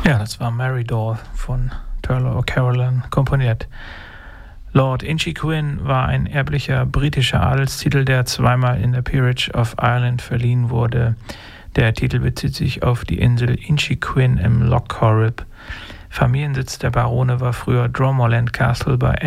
Ja, das war Marydor von Turlough O'Carolan komponiert. Lord Inchiquin war ein erblicher britischer Adelstitel, der zweimal in der Peerage of Ireland verliehen wurde. Der Titel bezieht sich auf die Insel Inchiquin im Loch Corrib. Familiensitz der Barone war früher Dromoland Castle bei